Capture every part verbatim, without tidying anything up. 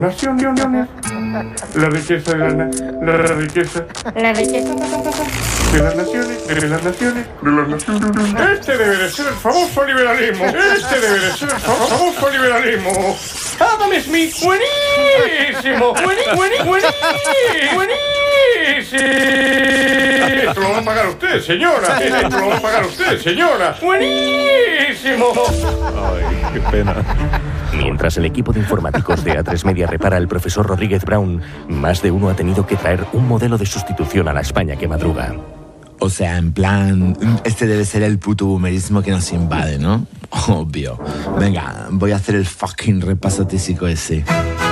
Naciones, la riqueza de la, na- la riqueza La riqueza. de las naciones, de las naciones, de las naciones. Este debe de ser el famoso liberalismo. Este debe de ser el fa- famoso liberalismo. Adam Smith, buenísimo, buení, buení, buení, buenísimo. Esto lo va a pagar usted, señora. Esto lo va a pagar usted, señora. Buenísimo. Ay, qué pena. Mientras el equipo de informáticos de A tres Media repara al profesor Rodríguez Brown, más de uno ha tenido que traer un modelo de sustitución a la España que madruga. O sea, en plan, este debe ser el puto boomerismo que nos invade, ¿no? Obvio. Venga, voy a hacer el fucking repaso tísico ese.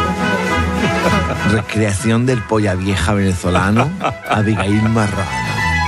Recreación del polla vieja venezolano, Abigail Marrana.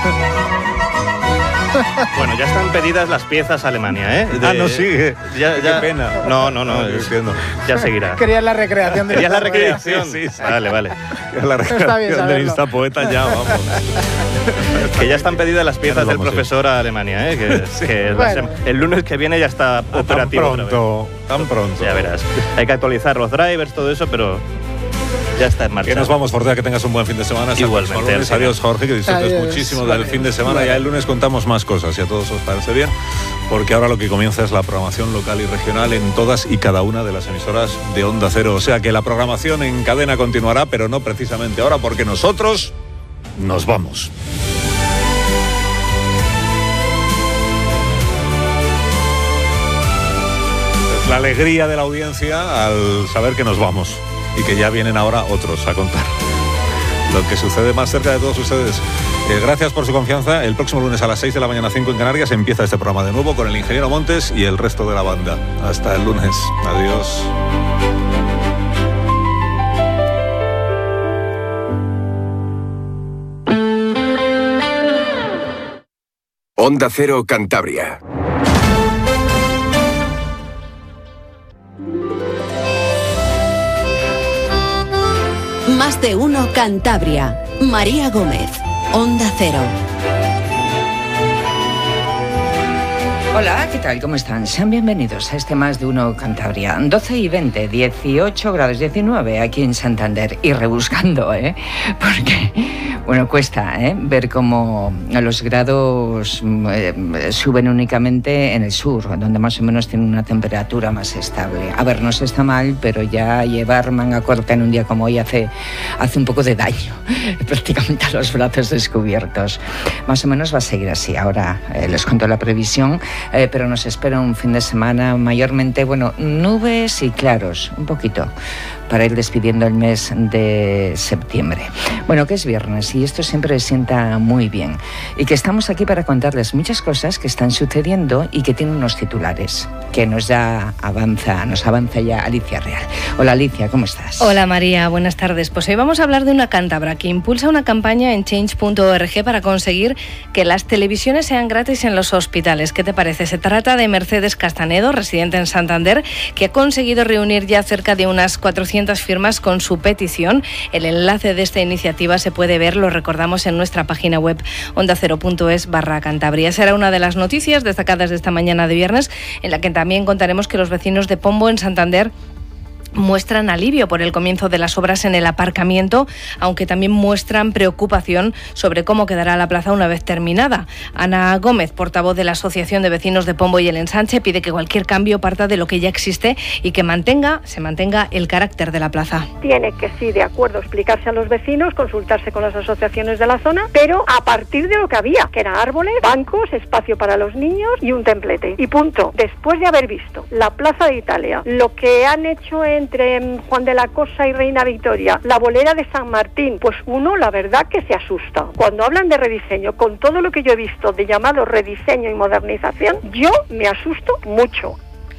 Bueno, ya están pedidas las piezas a Alemania, ¿eh? De- Ah, no sigue. Ya, ya... Qué pena. No, no, no. No, yo es- entiendo. Ya seguirá. Querías la recreación de Querías la esta recreación. Sí, sí, sí. Vale, vale. La Está bien recreación del saberlo. Instapoeta ya, vamos. Que ya están pedidas las piezas Ya nos del vamos, sí. profesor a Alemania, ¿eh? Que, que la Bueno. sema- el lunes que viene ya está Tan operativo otra vez. pronto, tan pronto. Ya verás. Hay que actualizar los drivers, todo eso, pero ya está en marcha. Que nos vamos, Fortea, que tengas un buen fin de semana. Hasta el Igualmente, próximo lunes. Alcina. Adiós, Jorge, que disfrutes Adiós. muchísimo del fin de semana. Ya el lunes contamos más cosas, si a todos os parece bien, porque ahora lo que comienza es la programación local y regional en todas y cada una de las emisoras de Onda Cero. O sea que la programación en cadena continuará, pero no precisamente ahora, porque nosotros nos vamos. Es la alegría de la audiencia al saber que nos vamos y que ya vienen ahora otros a contar lo que sucede más cerca de todos ustedes. Eh, gracias por su confianza. El próximo lunes a las seis de la mañana, cinco en Canarias, empieza este programa de nuevo con el ingeniero Montes y el resto de la banda. Hasta el lunes. Adiós. Onda Cero Cantabria. Más de uno Cantabria. María Gómez. Onda Cero. Hola, ¿qué tal? ¿Cómo están? Sean bienvenidos a este Más de Uno Cantabria. doce y veinte, dieciocho grados, diecinueve aquí en Santander. Y rebuscando, ¿eh? Porque, bueno, cuesta, ¿eh? Ver cómo los grados eh, suben únicamente en el sur, donde más o menos tiene una temperatura más estable. A ver, no se está mal, pero ya llevar manga corta en un día como hoy hace, hace un poco de daño. Prácticamente a los brazos descubiertos. Más o menos va a seguir así. Ahora eh, les cuento la previsión. Eh, pero nos espera un fin de semana mayormente, bueno, nubes y claros, un poquito, para ir despidiendo el mes de septiembre. Bueno, que es viernes y esto siempre sienta muy bien. Y que estamos aquí para contarles muchas cosas que están sucediendo y que tienen unos titulares, que nos ya avanza, nos avanza ya Alicia Real. Hola Alicia, ¿cómo estás? Hola María, buenas tardes. Pues hoy vamos a hablar de una cántabra que impulsa una campaña en change punto org para conseguir que las televisiones sean gratis en los hospitales. ¿Qué te parece? Se trata de Mercedes Castanedo, residente en Santander, que ha conseguido reunir ya cerca de unas cuatrocientas firmas con su petición. El enlace de esta iniciativa se puede ver, lo recordamos, en nuestra página web onda cero punto es barra Cantabria. Será una de las noticias destacadas de esta mañana de viernes, en la que también contaremos que los vecinos de Pombo, en Santander, muestran alivio por el comienzo de las obras en el aparcamiento, aunque también muestran preocupación sobre cómo quedará la plaza una vez terminada. Ana Gómez, portavoz de la Asociación de Vecinos de Pombo y el Ensanche, pide que cualquier cambio parta de lo que ya existe y que mantenga, se mantenga el carácter de la plaza. Tiene que, sí, de acuerdo, explicarse a los vecinos, consultarse con las asociaciones de la zona, pero a partir de lo que había, que eran árboles, bancos, espacio para los niños y un templete. Y punto. Después de haber visto la Plaza de Italia, lo que han hecho en entre Juan de la Cosa y Reina Victoria, la bolera de San Martín, pues uno, la verdad, que se asusta. Cuando hablan de rediseño, con todo lo que yo he visto de llamado rediseño y modernización, yo me asusto mucho.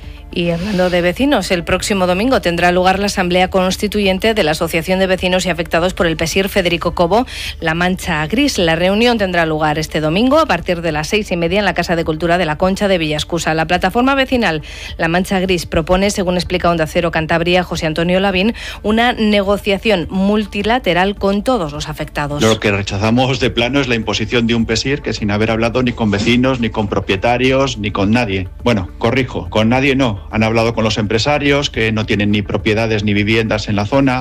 Y hablando de vecinos, el próximo domingo tendrá lugar la Asamblea Constituyente de la Asociación de Vecinos y Afectados por el PESIR Federico Cobo, La Mancha Gris. La reunión tendrá lugar este domingo a partir de las seis y media en la Casa de Cultura de la Concha de Villascusa. La plataforma vecinal La Mancha Gris propone, según explica Onda Cero Cantabria José Antonio Lavín, una negociación multilateral con todos los afectados. Lo que rechazamos de plano es la imposición de un PESIR que sin haber hablado ni con vecinos, ni con propietarios, ni con nadie. Bueno, corrijo, con nadie no. Han hablado con los empresarios que no tienen ni propiedades ni viviendas en la zona.